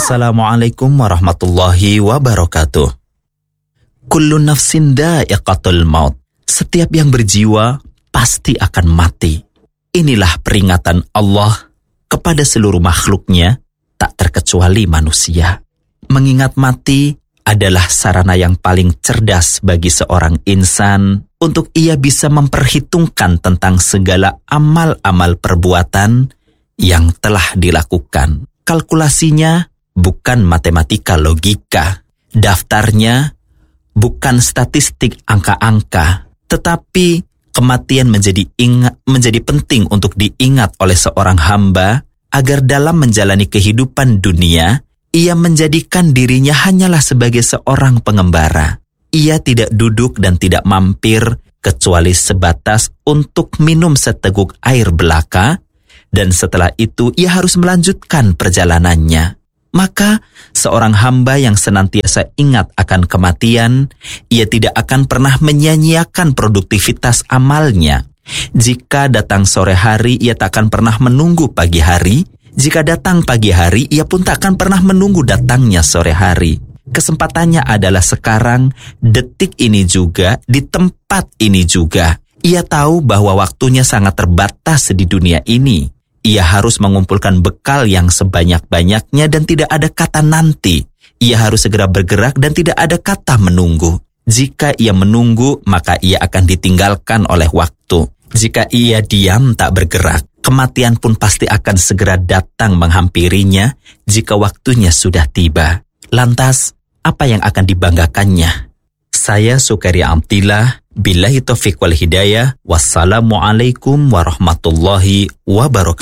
Assalamualaikum warahmatullahi wabarakatuh. Kullu nafsin dha'iqatul maut. Setiap yang berjiwa pasti akan mati. Inilah peringatan Allah kepada seluruh makhluknya, tak terkecuali manusia. Mengingat mati adalah sarana yang paling cerdas bagi seorang insan untuk ia bisa memperhitungkan tentang segala amal-amal perbuatan yang telah dilakukan. Kalkulasinya bukan matematika logika. Daftarnya bukan statistik angka-angka, tetapi kematian menjadi penting untuk diingat oleh seorang hamba agar dalam menjalani kehidupan dunia, ia menjadikan dirinya hanyalah sebagai seorang pengembara. Ia tidak duduk dan tidak mampir kecuali sebatas untuk minum seteguk air belaka, dan setelah itu ia harus melanjutkan perjalanannya. Maka seorang hamba yang senantiasa ingat akan kematian, ia tidak akan pernah menyia-nyiakan produktivitas amalnya. Jika datang sore hari, ia tak akan pernah menunggu pagi hari. Jika datang pagi hari, ia pun tak akan pernah menunggu datangnya sore hari. Kesempatannya adalah sekarang, detik ini juga, di tempat ini juga. Ia tahu bahwa waktunya sangat terbatas di dunia ini. Ia harus mengumpulkan bekal yang sebanyak-banyaknya dan tidak ada kata nanti. Ia harus segera bergerak dan tidak ada kata menunggu. Jika ia menunggu, maka ia akan ditinggalkan oleh waktu. Jika ia diam tak bergerak, kematian pun pasti akan segera datang menghampirinya jika waktunya sudah tiba. Lantas, apa yang akan dibanggakannya? Saya Sukaria Amtillah, billahi taufiq wal hidayah. Wassalamualaikum warahmatullahi wabarakatuh.